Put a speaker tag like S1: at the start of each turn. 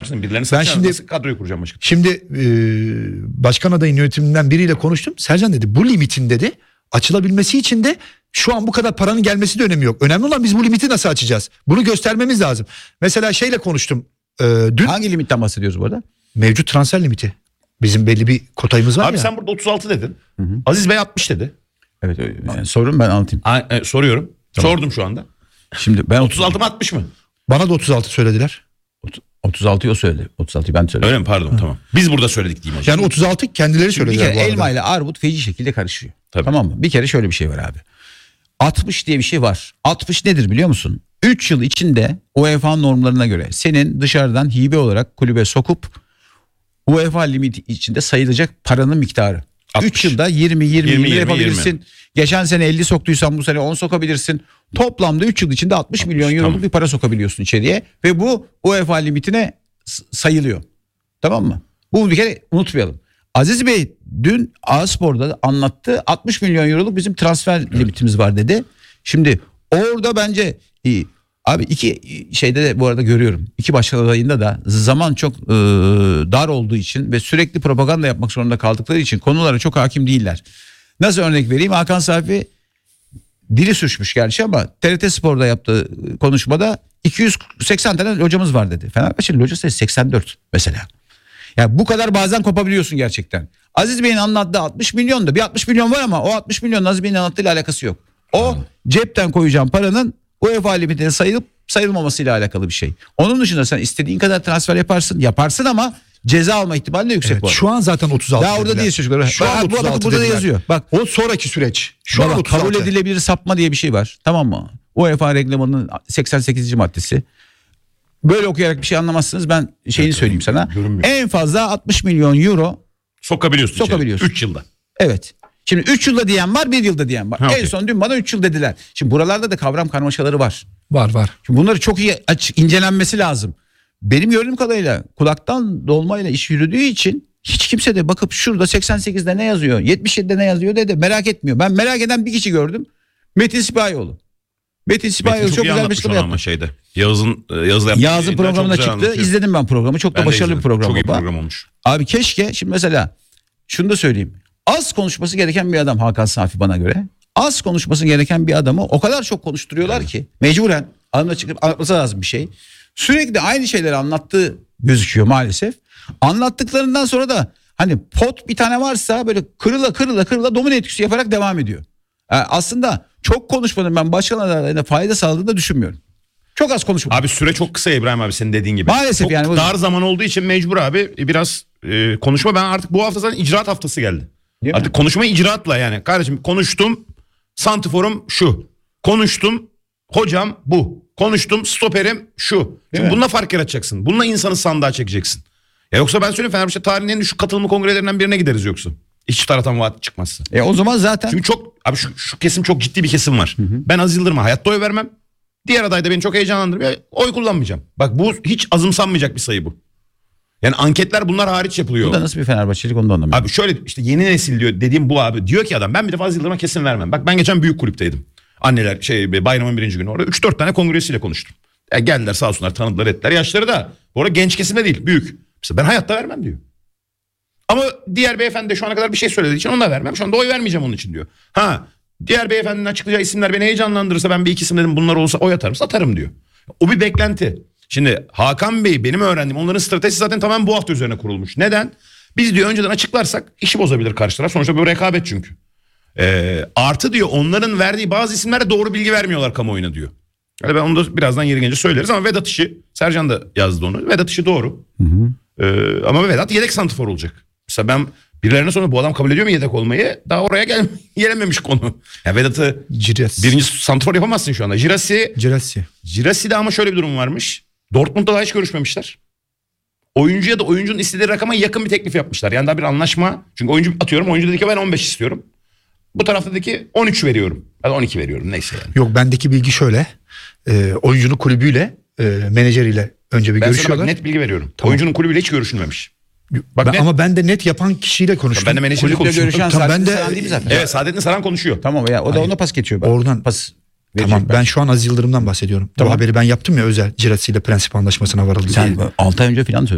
S1: yapacaksın? Birilerini
S2: Ben
S1: satacaksın.
S2: şimdi
S1: Nasıl kadroyu kuracağım başka?
S2: Şimdi başkan adayın yönetiminden biriyle konuştum. Sercan dedi bu limitin dedi açılabilmesi için de şu an bu kadar paranın gelmesi de önemi yok. Önemli olan biz bu limiti nasıl açacağız? Bunu göstermemiz lazım. Mesela şeyle konuştum. Dün
S3: Hangi limitten bahsediyoruz bu arada?
S2: mevcut transfer limiti. Bizim belli bir kotayımız var
S1: Abi
S2: ya.
S1: sen burada 36 dedin. Aziz Bey 60 dedi.
S3: Evet. Yani sorun ben anlatayım.
S1: Soruyorum.
S3: Tamam.
S1: Sordum şu anda.
S3: Şimdi ben
S1: 36 mı 60 mı?
S2: Bana da 36 söylediler.
S3: 36'yı o söyledi. 36'yı ben söyledim.
S1: Öyle mi? Pardon tamam. Biz burada söyledik diyeyim hocam.
S2: Yani 36 kendileri
S3: Bir
S2: söylediler
S3: kere
S2: bu arada.
S3: elma ile armut feci şekilde karışıyor.
S1: Tabii.
S3: Tamam mı? Bir kere şöyle bir şey var abi. 60 diye bir şey var. 60 nedir biliyor musun? 3 yıl içinde UEFA normlarına göre senin dışarıdan hibe olarak kulübe sokup UEFA limiti içinde sayılacak paranın miktarı.
S1: 60.
S3: 3 yılda 20 yapabilirsin.
S1: 20.
S3: Geçen sene 50 soktuysan bu sene 10 sokabilirsin. Toplamda 3 yıl içinde 60 milyon euroluk
S1: tamam.
S3: bir para sokabiliyorsun içeriye ve bu UEFA limitine sayılıyor. Tamam mı? Bu bir kere unutmayalım. Aziz Bey dün A-Spor'da anlattı. 60 milyon euroluk bizim transfer limitimiz var dedi. Şimdi orada bence iyi. Abi iki şeyde de bu arada görüyorum. İki başkan adayında da zaman çok dar olduğu için ve sürekli propaganda yapmak zorunda kaldıkları için konulara çok hakim değiller. Nasıl örnek vereyim? Hakan Safi dili sürçmüş gerçi ama TRT Spor'da yaptığı konuşmada 280 tane hocamız var dedi. Fenerbahçe'nin hoca sayısı 84 mesela. Yani bu kadar bazen kopabiliyorsun gerçekten. Aziz Bey'in anlattığı 60 milyon da bir 60 milyon var ama o 60 milyon Aziz Bey'in anlattığıyla alakası yok. O cepten koyacağım paranın UEFA limitine sayılıp sayılmamasıyla alakalı bir şey. Onun dışında sen istediğin kadar transfer yaparsın ama ceza alma ihtimali de yüksek
S2: Evet,
S3: bu arada.
S2: şu an zaten 36.
S3: Daha orada
S2: dediler.
S3: değil çocuklar.
S2: Şu an
S3: Bu
S2: 36
S3: burada
S2: dediler.
S3: yazıyor. Bak
S2: O sonraki süreç. Şu an
S3: baba,
S2: 36.
S3: kabul edilebilir sapma diye bir şey var. Tamam mı? UEFA reglamanının 88. maddesi. Böyle okuyarak bir şey anlamazsınız. Ben şeyini söyleyeyim sana.
S1: görünmüyor.
S3: En fazla 60 milyon euro.
S1: Sokabiliyorsun. 3 yılda.
S3: Evet. Şimdi 3 yılda diyen var, 1 yılda diyen var.
S1: Ha,
S3: En
S1: okey.
S3: son dün bana 3 yıl dediler. Şimdi buralarda da kavram karmaşaları var.
S2: Var.
S3: Şimdi bunları çok iyi incelenmesi lazım. Benim gördüğüm kadarıyla kulaktan dolmayla iş yürüdüğü için hiç kimse de bakıp şurada 88'de ne yazıyor, 77'de ne yazıyor de merak etmiyor. Ben merak eden bir kişi gördüm. Metin Sipahioğlu. Metin Sipahioğlu çok güzel bir açıklama yaptı.
S1: ama şeyde. Yağız'la yaptığı
S3: Yazın programına çıktı. İzledim ben programı. Çok da başarılı bir program.
S1: Çok iyi
S3: baba.
S1: program olmuş.
S3: Abi keşke şimdi mesela şunu da söyleyeyim. Az konuşması gereken bir adam Hakan Safi bana göre. Az konuşması gereken bir adamı o kadar çok konuşturuyorlar ki mecburen adamla çıkıp anlatması lazım bir şey. Sürekli aynı şeyleri anlattığı gözüküyor maalesef. Anlattıklarından sonra da hani pot bir tane varsa böyle kırıla domino etkisi yaparak devam ediyor. Yani aslında çok konuşmanın ben başkan adaylarına fayda sağladığını da düşünmüyorum. Çok az konuşma.
S1: Abi süre çok kısa İbrahim abi senin dediğin gibi.
S3: Maalesef
S1: çok
S3: yani.
S1: dar zaman olduğu için mecbur abi biraz konuşma. Ben artık bu hafta zaten icraat haftası geldi.
S3: Değil
S1: Artık
S3: mi?
S1: konuşma icraatla yani. Kardeşim konuştum santiforum şu. Konuştum hocam bu. Konuştum stoperim şu. Şimdi
S3: mi?
S1: bununla fark yaratacaksın. Bununla insanı sandığa çekeceksin. Ya yoksa ben söyleyeyim Fenerbahçe tarihinin en düşük katılımı kongrelerinden birine gideriz yoksa. İç taraftan vaat çıkmazsa.
S3: O zaman zaten
S1: Çünkü çok abi şu kesim çok ciddi bir kesim var. Ben Aziz Yıldırım'a hayatta oy vermem. Diğer aday da beni çok heyecanlandırıyor. Oy kullanmayacağım. Bak bu hiç azımsanmayacak bir sayı bu. Yani anketler bunlar hariç yapılıyor.
S3: bu da nasıl bir Fenerbahçelik onu da anlamıyorum.
S1: Abi şöyle işte yeni nesil diyor dediğim bu abi. Diyor ki adam ben bir defa Aziz Yıldırım'a kesin vermem. Bak ben geçen büyük kulüpteydim. Anneler bayramın birinci günü orada 3-4 tane kongresiyle konuştum. Geldiler sağ olsunlar tanıdılar ettiler. Yaşları da bu arada genç kesimde değil büyük. Mesela ben hayatta vermem diyor. Ama diğer beyefendi de şu ana kadar bir şey söylediği için ona da vermem. Şu anda oy vermeyeceğim onun için diyor. Diğer beyefendinin açıklayacağı isimler beni heyecanlandırırsa ben bir iki isim dedim bunlar olsa oy atarım satarım diyor. O bir beklenti. Şimdi Hakan Bey benim öğrendiğim onların stratejisi zaten tamamen bu hafta üzerine kurulmuş. Neden? Biz diyor önceden açıklarsak işi bozabilir karşı taraf. Sonuçta bu rekabet çünkü. Artı diyor onların verdiği bazı isimlere doğru bilgi vermiyorlar kamuoyuna diyor. Yani ben onu da birazdan yeri gelince söyleriz ama Vedat işi Sercan da yazdı onu. Vedat işi doğru. Ama Vedat yedek santrfor olacak. Mesela ben birilerine sonra bu adam kabul ediyor mu yedek olmayı? Daha oraya gelememiş konu. Yani Vedat'ı birinci santrfor yapamazsın şu anda. Girassi de ama şöyle bir durum varmış. Dortmund'da daha hiç görüşmemişler. Oyuncuya da oyuncunun istediği rakama yakın bir teklif yapmışlar. Yani daha bir anlaşma. Çünkü oyuncu dedi ki ben 15 istiyorum. Bu tarafta dedi ki 13 veriyorum. Ben 12 veriyorum neyse yani.
S2: Yok bendeki bilgi şöyle. Oyuncunun kulübüyle menajeriyle önce bir
S1: Ben sana
S2: görüşüyorlar.
S1: bak net bilgi veriyorum.
S2: Tamam.
S1: Oyuncunun kulübüyle hiç görüşülmemiş. Bak net.
S2: Ama ben de net yapan kişiyle konuştum.
S1: Ben de menajeriyle
S3: Kulüple
S1: konuşuyorum.
S3: görüşen
S2: Tamam, ben
S3: Saadettin
S2: de-
S3: Saran değil mi zaten?
S1: Evet Saadettin Saran konuşuyor.
S3: Tamam ya o da ona pas geçiyor. Bak.
S2: Oradan-
S3: pas
S2: Tamam
S3: verecek
S2: ben şu an Aziz Yıldırım'dan bahsediyorum.
S3: Tamam.
S2: Bu haberi ben yaptım ya özel Girassi ile prensip anlaşmasına varıldı
S3: Sen
S2: diye.
S3: 6 ay önce falan